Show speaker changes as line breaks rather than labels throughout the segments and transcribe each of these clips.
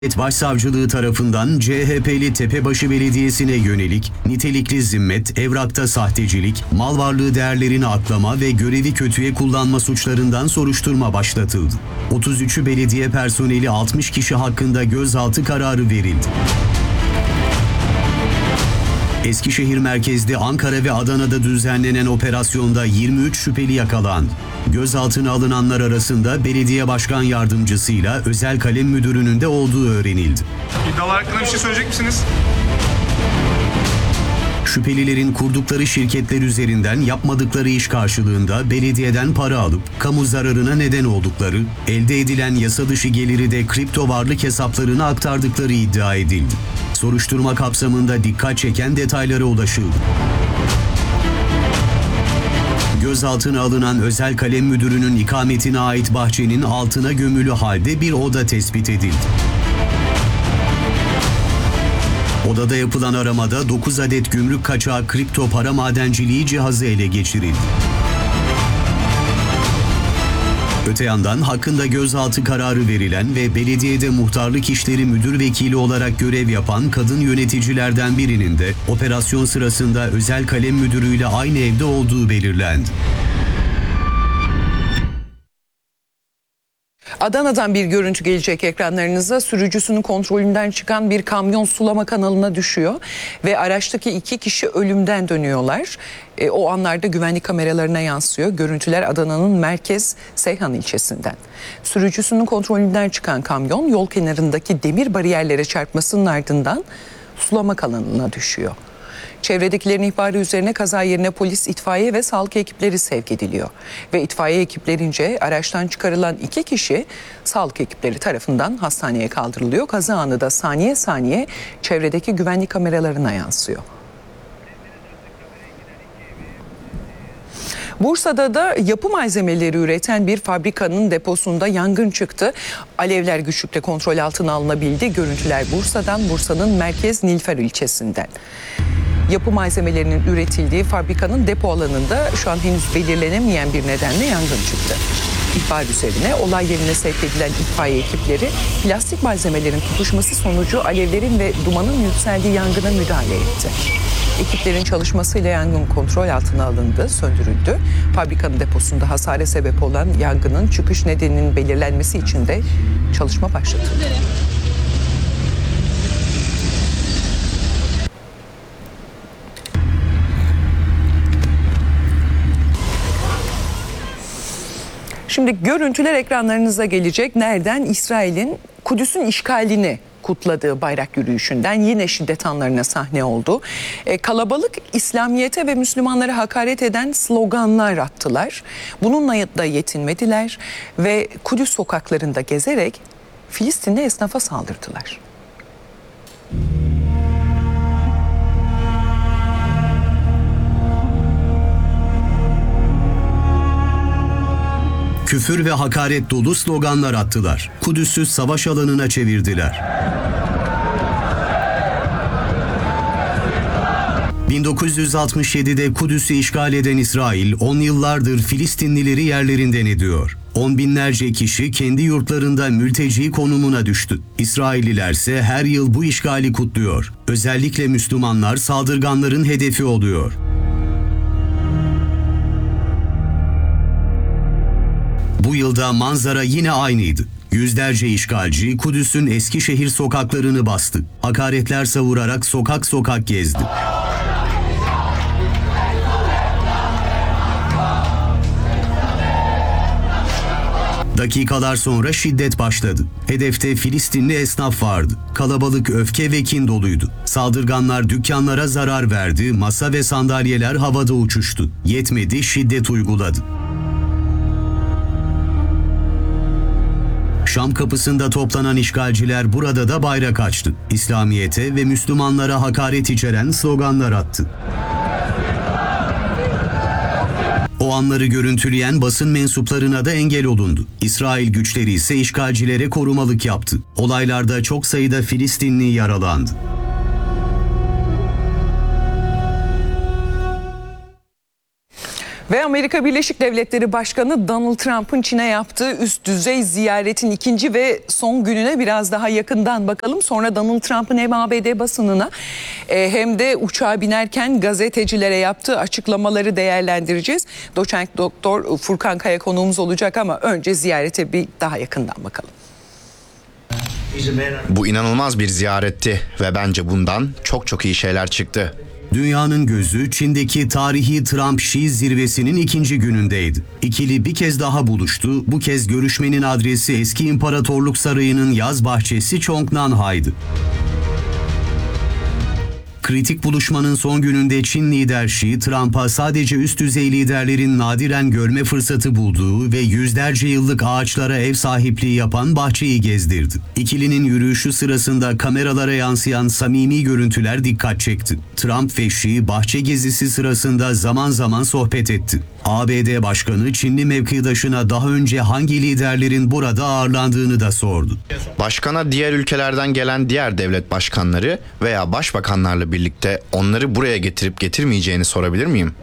Başsavcılığı tarafından CHP'li Tepebaşı Belediyesi'ne yönelik nitelikli zimmet, evrakta sahtecilik, mal varlığı değerlerini aklama ve görevi kötüye kullanma suçlarından soruşturma başlatıldı. 33'ü belediye personeli 60 kişi hakkında gözaltı kararı verildi. Eskişehir merkezli Ankara ve Adana'da düzenlenen operasyonda 23 şüpheli yakalandı. Gözaltına alınanlar arasında belediye başkan yardımcısıyla özel kalem müdürünün de olduğu öğrenildi.
İddialar hakkında bir şey söyleyecek misiniz?
Şüphelilerin kurdukları şirketler üzerinden yapmadıkları iş karşılığında belediyeden para alıp kamu zararına neden oldukları, elde edilen yasa dışı geliri de kripto varlık hesaplarına aktardıkları iddia edildi. Soruşturma kapsamında dikkat çeken detaylara ulaşıldı. Gözaltına alınan özel kalem müdürünün ikametine ait bahçenin altına gömülü halde bir oda tespit edildi. Odada yapılan aramada 9 adet gümrük kaçağı kripto para madenciliği cihazı ele geçirildi. Öte yandan hakkında gözaltı kararı verilen ve belediyede muhtarlık işleri müdür vekili olarak görev yapan kadın yöneticilerden birinin de operasyon sırasında özel kalem müdürüyle aynı evde olduğu belirlendi.
Adana'dan bir görüntü gelecek ekranlarınıza. Sürücüsünün kontrolünden çıkan bir kamyon sulama kanalına düşüyor ve araçtaki 2 kişi ölümden dönüyorlar. O anlarda güvenlik kameralarına yansıyor. Görüntüler Adana'nın merkez Seyhan ilçesinden. Sürücüsünün kontrolünden çıkan kamyon yol kenarındaki demir bariyerlere çarpmasının ardından sulama kanalına düşüyor. Çevredekilerin ihbarı üzerine kaza yerine polis, itfaiye ve sağlık ekipleri sevk ediliyor. Ve itfaiye ekiplerince araçtan çıkarılan 2 kişi sağlık ekipleri tarafından hastaneye kaldırılıyor. Kaza anı da saniye saniye çevredeki güvenlik kameralarına yansıyor. Bursa'da da yapı malzemeleri üreten bir fabrikanın deposunda yangın çıktı. Alevler güçlükle kontrol altına alınabildi. Görüntüler Bursa'nın merkez Nilüfer ilçesinden. Yapı malzemelerinin üretildiği fabrikanın depo alanında şu an henüz belirlenemeyen bir nedenle yangın çıktı. İhbar üzerine olay yerine sevk edilen itfaiye ekipleri plastik malzemelerin tutuşması sonucu alevlerin ve dumanın yükseldiği yangına müdahale etti. Ekiplerin çalışmasıyla yangın kontrol altına alındı, söndürüldü. Fabrikanın deposunda hasara sebep olan yangının çıkış nedeninin belirlenmesi için de çalışma başlatıldı. Şimdi görüntüler ekranlarınıza gelecek. Nereden? İsrail'in Kudüs'ün işgalini kutladığı bayrak yürüyüşünden yine şiddet anlarına sahne oldu. Kalabalık İslamiyet'e ve Müslümanlara hakaret eden sloganlar attılar. Bununla da yetinmediler ve Kudüs sokaklarında gezerek Filistinli esnafa saldırdılar.
Küfür ve hakaret dolu sloganlar attılar. Kudüs'ü savaş alanına çevirdiler. 1967'de Kudüs'ü işgal eden İsrail, 10 yıllardır Filistinlileri yerlerinden ediyor. On binlerce kişi kendi yurtlarında mülteci konumuna düştü. İsrailliler ise her yıl bu işgali kutluyor. Özellikle Müslümanlar saldırganların hedefi oluyor. Bu yılda manzara yine aynıydı. Yüzlerce işgalci Kudüs'ün Eskişehir sokaklarını bastı. Hakaretler savurarak sokak sokak gezdi. Dakikalar sonra şiddet başladı. Hedefte Filistinli esnaf vardı. Kalabalık öfke ve kin doluydu. Saldırganlar dükkanlara zarar verdi, masa ve sandalyeler havada uçuştu. Yetmedi, şiddet uyguladı. Şam kapısında toplanan işgalciler burada da bayrak açtı. İslamiyet'e ve Müslümanlara hakaret içeren sloganlar attı. O anları görüntüleyen basın mensuplarına da engel olundu. İsrail güçleri ise işgalcilere korumalık yaptı. Olaylarda çok sayıda Filistinli yaralandı.
Ve Amerika Birleşik Devletleri Başkanı Donald Trump'ın Çin'e yaptığı üst düzey ziyaretin ikinci ve son gününe biraz daha yakından bakalım. Sonra Donald Trump'ın hem ABD basınına hem de uçağa binerken gazetecilere yaptığı açıklamaları değerlendireceğiz. Doçent Doktor Furkan Kaya konuğumuz olacak ama önce ziyarete bir daha yakından bakalım.
Bu inanılmaz bir ziyaretti ve bence bundan çok iyi şeyler çıktı.
Dünyanın gözü Çin'deki tarihi Trump-Xi zirvesinin ikinci günündeydi. İkili bir kez daha buluştu. Bu kez görüşmenin adresi eski İmparatorluk Sarayı'nın yaz bahçesi Chongnanhai'dı. Kritik buluşmanın son gününde Çin lider Xi, Trump'a sadece üst düzey liderlerin nadiren görme fırsatı bulduğu ve yüzlerce yıllık ağaçlara ev sahipliği yapan bahçeyi gezdirdi. İkilinin yürüyüşü sırasında kameralara yansıyan samimi görüntüler dikkat çekti. Trump ve Xi bahçe gezisi sırasında zaman zaman sohbet etti. ABD Başkanı Çinli mevkidaşına daha önce hangi liderlerin burada ağırlandığını da sordu.
Başkana diğer ülkelerden gelen diğer devlet başkanları veya başbakanlarla birlikte onları buraya getirip getirmeyeceğini sorabilir miyim?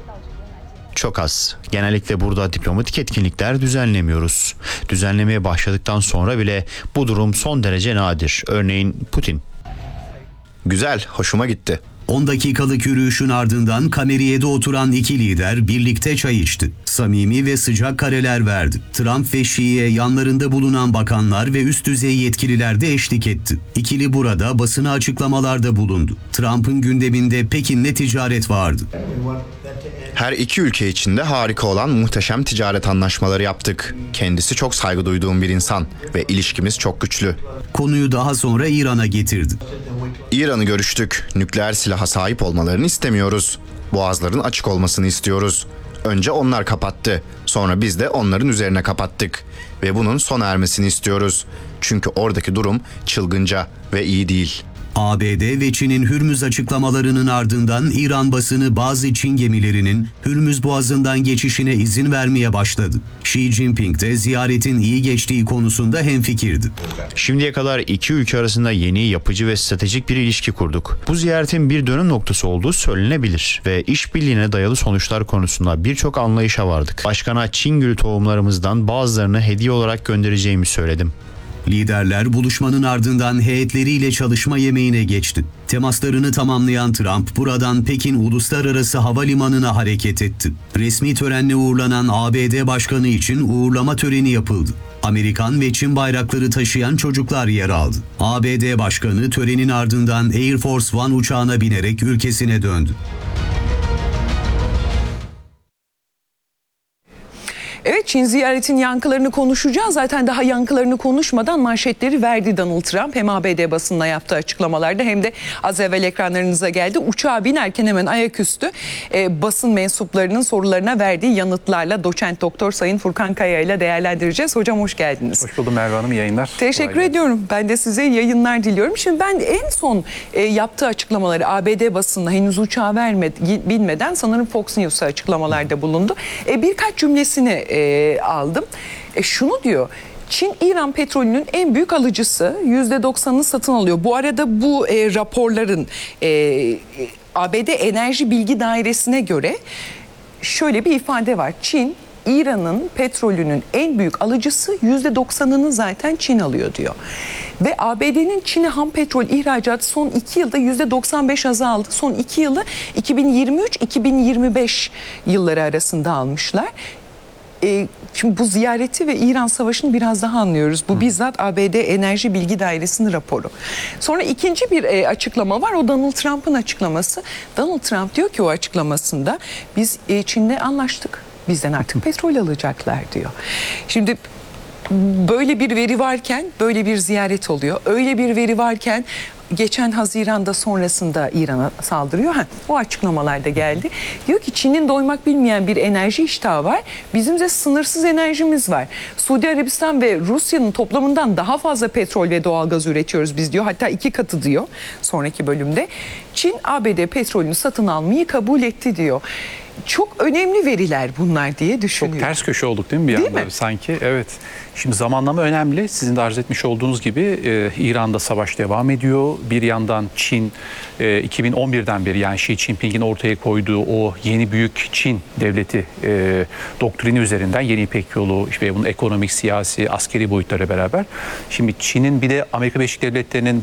Çok az. Genellikle burada diplomatik etkinlikler düzenlemiyoruz. Düzenlemeye başladıktan sonra bile bu durum son derece nadir. Örneğin Putin.
Güzel, hoşuma gitti.
10 dakikalık yürüyüşün ardından kameriyede oturan iki lider birlikte çay içti. Samimi ve sıcak kareler verdi. Trump ve Xi'ye yanlarında bulunan bakanlar ve üst düzey yetkililer de eşlik etti. İkili burada basına açıklamalarda bulundu. Trump'ın gündeminde Pekin'le ticaret vardı.
Her iki ülke için de harika olan muhteşem ticaret anlaşmaları yaptık. Kendisi çok saygı duyduğum bir insan ve ilişkimiz çok güçlü.
Konuyu daha sonra İran'a getirdi.
İran'ı görüştük. Nükleer silaha sahip olmalarını istemiyoruz. Boğazların açık olmasını istiyoruz. Önce onlar kapattı. Sonra biz de onların üzerine kapattık. Ve bunun sona ermesini istiyoruz. Çünkü oradaki durum çılgınca ve iyi değil.
ABD ve Çin'in Hürmüz açıklamalarının ardından İran basını bazı Çin gemilerinin Hürmüz Boğazı'ndan geçişine izin vermeye başladı. Xi Jinping de ziyaretin iyi geçtiği konusunda hemfikirdi.
Şimdiye kadar iki ülke arasında yeni, yapıcı ve stratejik bir ilişki kurduk. Bu ziyaretin bir dönüm noktası olduğu söylenebilir ve işbirliğine dayalı sonuçlar konusunda birçok anlayışa vardık. Başkana Çin gülü tohumlarımızdan bazılarını hediye olarak göndereceğimi söyledim.
Liderler buluşmanın ardından heyetleriyle çalışma yemeğine geçti. Temaslarını tamamlayan Trump buradan Pekin Uluslararası Havalimanı'na hareket etti. Resmi törenle uğurlanan ABD Başkanı için uğurlama töreni yapıldı. Amerikan ve Çin bayrakları taşıyan çocuklar yer aldı. ABD Başkanı törenin ardından Air Force One uçağına binerek ülkesine döndü.
Evet, Çin ziyaretin yankılarını konuşacağız. Zaten daha yankılarını konuşmadan manşetleri verdi Donald Trump. Hem ABD basınına yaptığı açıklamalarda hem de az evvel ekranlarınıza geldi. Uçağa binerken hemen ayaküstü basın mensuplarının sorularına verdiği yanıtlarla doçent doktor Sayın Furkan Kaya ile değerlendireceğiz. Hocam hoş geldiniz.
Hoş buldum Merve Hanım, iyi yayınlar.
Teşekkür ediyorum. Ben de size yayınlar diliyorum. Şimdi ben en son yaptığı açıklamaları ABD basınına henüz uçağa binmeden sanırım Fox News'a açıklamalarda bulundu. Birkaç cümlesini aldım. Şunu diyor: Çin İran petrolünün en büyük alıcısı, %90'ını satın alıyor. Bu arada bu raporların ABD Enerji Bilgi Dairesi'ne göre şöyle bir ifade var. Çin İran'ın petrolünün en büyük alıcısı, %90'ını zaten Çin alıyor diyor. Ve ABD'nin Çin'e ham petrol ihracatı son 2 yılda %95 azaldı. Son 2 yılı 2023-2025 yılları arasında almışlar. Şimdi bu ziyareti ve İran Savaşı'nı biraz daha anlıyoruz. Bu bizzat ABD Enerji Bilgi Dairesi'nin raporu. Sonra ikinci bir açıklama var. O Donald Trump'ın açıklaması. Donald Trump diyor ki o açıklamasında biz Çin'le anlaştık. Bizden artık petrol alacaklar diyor. Şimdi böyle bir veri varken böyle bir ziyaret oluyor. Öyle bir veri varken geçen Haziran'da sonrasında İran'a saldırıyor. O açıklamalar da geldi. Diyor ki Çin'in doymak bilmeyen bir enerji iştahı var. Bizim de sınırsız enerjimiz var. Suudi Arabistan ve Rusya'nın toplamından daha fazla petrol ve doğalgaz üretiyoruz biz diyor. Hatta 2 katı diyor sonraki bölümde. Çin ABD petrolünü satın almayı kabul etti diyor. çok önemli veriler bunlar diye
Çok
düşünüyorum.
ters köşe olduk değil mi bir
Değil
anda
mi?
sanki? Evet. Şimdi zamanlama önemli. Sizin de arz etmiş olduğunuz gibi İran'da savaş devam ediyor. Bir yandan Çin 2011'den beri yani Xi Jinping'in ortaya koyduğu o yeni büyük Çin devleti doktrini üzerinden yeni İpek yolu işte bunun ekonomik, siyasi, askeri boyutları beraber. Şimdi Çin'in bir de Amerika Birleşik Devletleri'nin